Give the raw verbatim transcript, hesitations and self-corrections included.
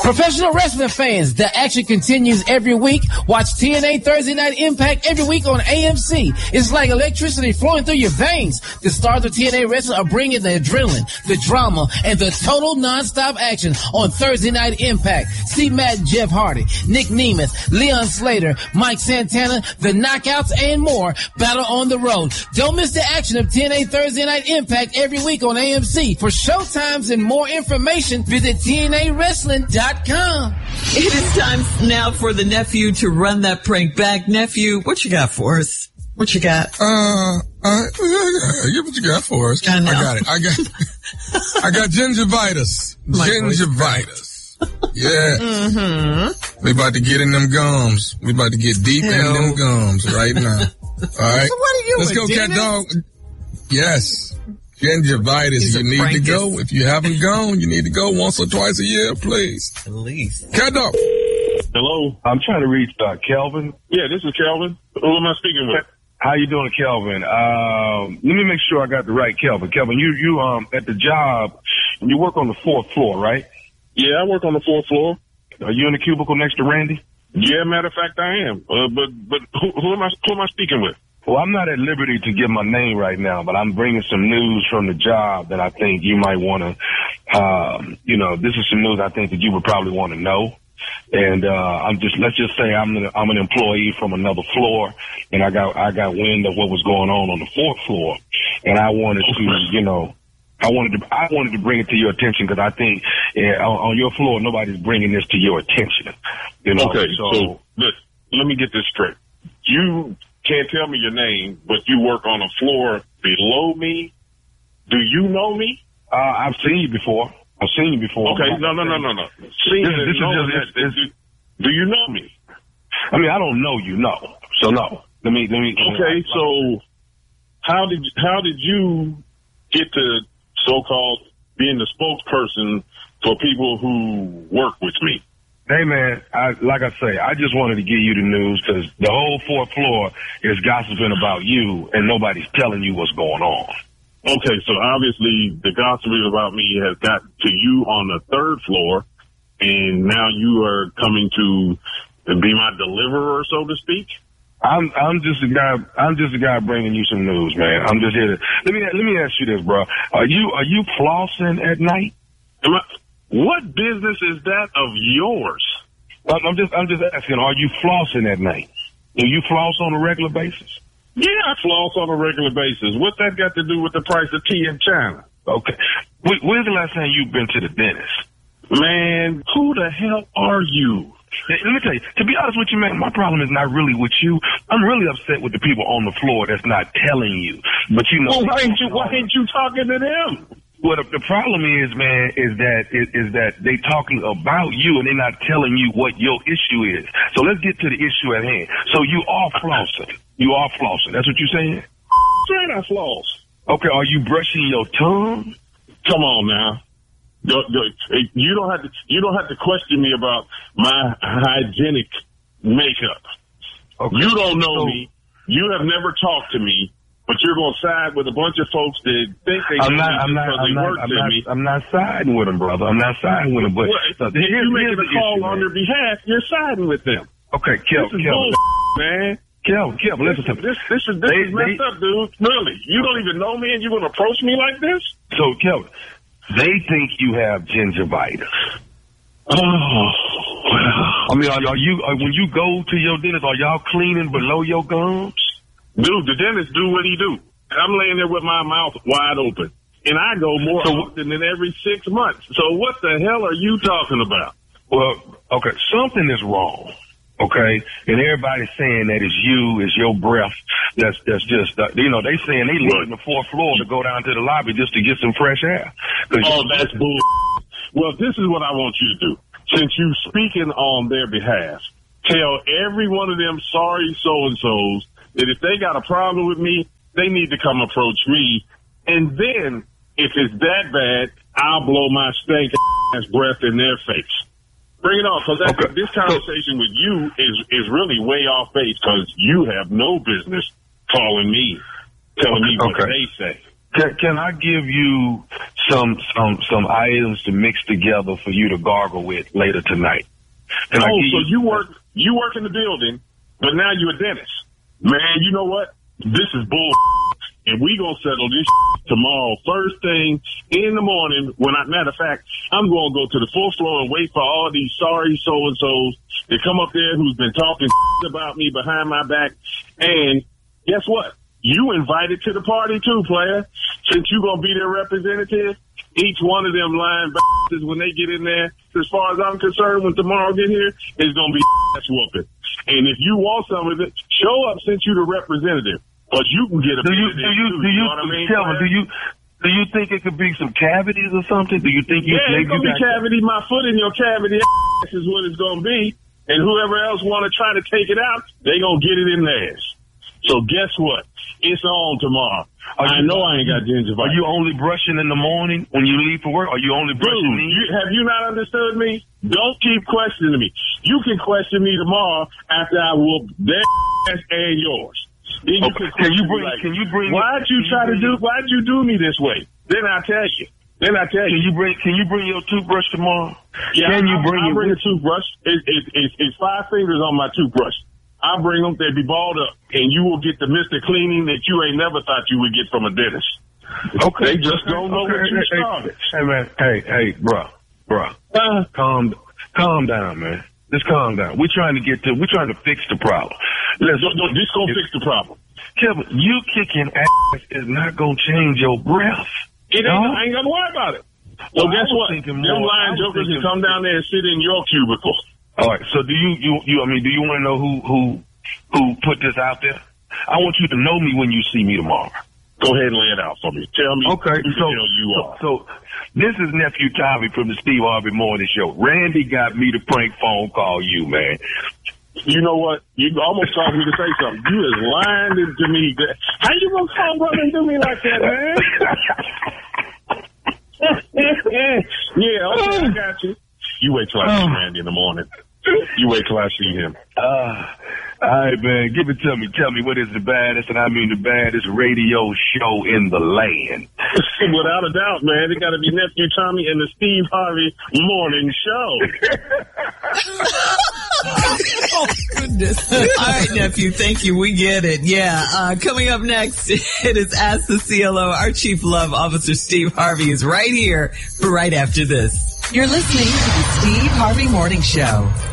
Professional wrestling fans, the action continues every week. Watch T N A Thursday Night Impact every week on A M C. It's like electricity flowing through your veins. The stars of T N A Wrestling are bringing the adrenaline, the drama, and the total nonstop action on Thursday Night Impact. See Matt and Jeff Hardy, Nick Nemeth, Leon Slater, Mike Santana, the Knockouts, and more battle on the road. Don't miss the action of T N A Thursday Night Impact every week on A M C. For showtimes and more information, visit T N A wrestling dot com. It is time now for the nephew to run that prank back. Nephew, what you got for us? What you got? Uh, uh, yeah, what you got for us? I, I got it. I got, I got gingivitis. My Gingivitis. Yeah. Mm-hmm. We about to get in them gums. We about to get deep Ew. in them gums right now. All right. So what are you Let's go, cat dog. Yes. Gingivitis. He's you need prankist. to go. If you haven't gone, you need to go once or twice a year, please. At least. Cat dog. Hello. I'm trying to reach uh, Kelvin. Yeah, this is Kelvin. Who am I speaking with? How you doing, Kelvin? Um, let me make sure I got the right Kelvin. Kelvin, you you um at the job, you work on the fourth floor, right? Yeah, I work on the fourth floor. Are you in the cubicle next to Randy? Yeah, matter of fact, I am. Uh, but but who, who am I? Who am I speaking with? Well, I'm not at liberty to give my name right now, but I'm bringing some news from the job that I think you might want to, um, you know, this is some news I think that you would probably want to know. And, uh, I'm just, let's just say I'm an, I'm an employee from another floor, and I got, I got wind of what was going on on the fourth floor, and I wanted to, you know, I wanted to, I wanted to bring it to your attention because I think uh, on, on your floor, nobody's bringing this to your attention. You know, Okay, so, so look, let me get this straight. You can't tell me your name, but you work on a floor below me. Do you know me? uh, I've seen you before. I've seen you before. Okay, no, no, no, no, no. Seeing This- and this is knowing just- that- this- do you know me? I mean, I don't know you, no. So no. Let me, let me. Okay, so how did how did you get to so-called being the spokesperson for people who work with me? Hey man, I, like I say, I just wanted to give you the news because the whole fourth floor is gossiping about you and nobody's telling you what's going on. Okay, so obviously the gossiping about me has got to you on the third floor, and now you are coming to be my deliverer, so to speak. I'm, I'm just a guy. I'm just a guy bringing you some news, man. I'm just here to let me let me ask you this, bro. Are you are you flossing at night? Am I, what business is that of yours? I'm I'm just I'm just asking. Are you flossing at night? Do you floss on a regular basis? Yeah, I floss on a regular basis. What's that got to do with the price of tea in China? Okay. When, when's the last time you've been to the dentist? Man, who the hell are you? Hey, let me tell you, to be honest with you, man, my problem is not really with you. I'm really upset with the people on the floor that's not telling you. But you know, Well, why ain't you, why ain't you talking to them? well, the, the problem is, man, is that is, is that they talking about you and they're not telling you what your issue is. So let's get to the issue at hand. So you are flossing. You are flossing. That's what you're saying? Straight I floss. Okay, are you brushing your tongue? Come on now. Don't- don't- You don't have to. You don't have to question me about my hygienic makeup. Okay. You don't know So- me. You have never talked to me, but you're going to side with a bunch of folks that think they I'm know not, me I'm not, because I'm they not, work I'm with not, me. I'm not siding with them, brother. I'm not siding with them, but Well, so if here's, you here's making the a call issue, on man. their behalf, you're siding with them. Okay, Kel, This is Kel, bull, man. Kel, Kel, listen to me. This, this is this They- is messed they- up, dude. Really, you don't even know me, and you're going to approach me like this? So, Kel, they think you have gingivitis. Oh, I mean, are, are you are, when you go to your dentist, are y'all cleaning below your gums? dude, the dentist do what he do. I'm laying there with my mouth wide open, and I go more So- often than every six months. So what the hell are you talking about? Well, okay, something is wrong. Okay, and everybody's saying that it's you, it's your breath. That's that's just uh, you know they saying they leaving the fourth floor to go down to the lobby just to get some fresh air. 'Cause Oh, you- that's bull. Well, this is what I want you to do. Since you speaking on their behalf, tell every one of them sorry so-and-sos that if they got a problem with me, they need to come approach me. And then, if it's that bad, I'll blow my stank ass breath in their face. Bring it on, because Okay. this conversation with you is, is really way off base, because you have no business calling me, telling me what Okay. they say. Can, can I give you some some some items to mix together for you to gargle with later tonight? Can oh, I give so you, you work you work in the building, but now you're a dentist. Man, you know what? This is bull. And we gonna settle this tomorrow, first thing in the morning. When I, matter of fact, I'm gonna go to the full floor and wait for all these sorry so-and-sos to come up there who's been talking about me behind my back. And guess what? You invited to the party too, player. Since you gonna be their representative, each one of them lying bastards when they get in there, as far as I'm concerned, when tomorrow get here, is gonna be ass whooping. And if you want some of it, show up since you're the representative. But you can get a do you, do you, too, do you, you know what I mean? Kevin, do you, do you think it could be some cavities or something? Do you think you, yeah, maybe it's gonna you be got cavity. My foot in your cavity ass is what it's gonna be. And whoever else want to try to take it out, they gonna get it in theirs. So guess what? It's on tomorrow. Are I you, know I ain't got gingivitis. Are you only brushing in the morning when you leave for work? Are you only brushing? Dude, you, have you not understood me? Don't keep questioning me. You can question me tomorrow after I whoop their ass and yours. Then you okay. can, can you bring? like, can you bring? Why'd you try to do? Why'd you do me this way? Then I tell you. Then I tell you. Can you bring? Can you bring your toothbrush tomorrow? Yeah, can you I, bring? I, I bring it a toothbrush. It, it, it, it's five fingers on my toothbrush. I bring them. They be balled up, and you will get the Mister Cleaning that you ain't never thought you would get from a dentist. Okay, they just okay, don't know okay, what you hey, started. Hey man, hey, hey, bro, bro, uh, calm, calm down, man. Just calm down. We're trying to get to. We're trying to fix the problem. Let's. No, no, this gonna fix the problem. Kevin, you kicking ass is not gonna change your breath. It ain't. No? I ain't gonna worry about it. Well, well guess what? Them lying jokers can come down there and sit in your cubicle. All right. So do you? You? You? I mean, do you want to know who who who put this out there? I want you to know me when you see me tomorrow. Go ahead and lay it out for me. Tell me okay, who so, the hell you so, are. So this is Nephew Tommy from the Steve Harvey Morning Show. Randy got me to prank phone call you, man. You know what? You almost caused me to say something. You is lying to me. How you gonna come up and do me like that, man? Yeah, okay, I got you. You wait till I see Randy in the morning. You wait till I see him. Uh, all right, man. Give it to me. Tell me, what is the baddest, and I mean the baddest radio show in the land? Without a doubt, man. It got to be Nephew Tommy and the Steve Harvey Morning Show. Oh, goodness. All right, Nephew. Thank you. We get it. Yeah. Uh, coming up next, it is Ask the C L O. Our Chief Love Officer, Steve Harvey, is right here for right after this. You're listening to the Steve Harvey Morning Show.